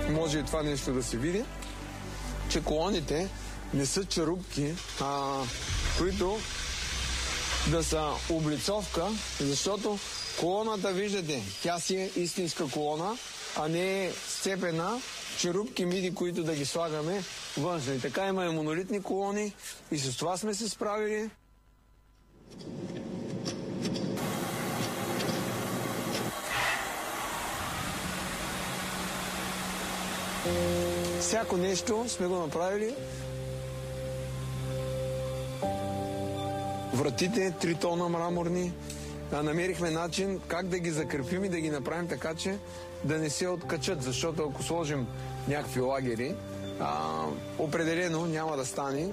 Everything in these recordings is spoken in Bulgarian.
може и това нещо да се види, че колоните не са черупки, които да са облицовка, защото колоната, виждате, тя си е истинска колона, а не е сцепена черупки миди, които да ги слагаме външно. И така имаме монолитни колони и с това сме се справили. Всяко нещо сме го направили. Вратите 3 тона мраморни. Намерихме начин как да ги закрепим и да ги направим така, че да не се откачат, защото ако сложим някакви лагери, определено няма да стане.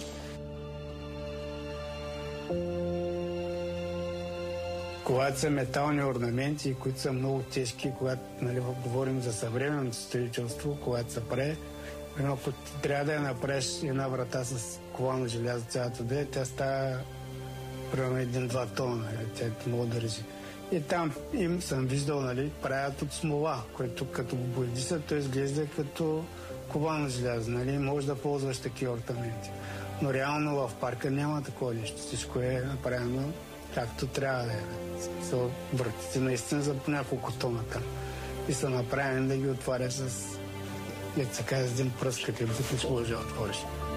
Когато са метални орнаменти, които са много тежки, когато говорим за съвременното строителство, когато се прави, ако трябва да я направиш една врата с колана желязо цялата да е, тя става примерно 1-2 тона, тя мога да режи. И там им съм виждал, правят от смола, което като го боядисат, то изглежда като ковано желязо, може да ползваш такива орнаменти. Но реално в парка няма такова нещо. Всичко е направено както трябва да е. Вратите наистина за по няколко тона там. И са направени да ги отваря с, се казва, един пръст, като ти може да отвориш.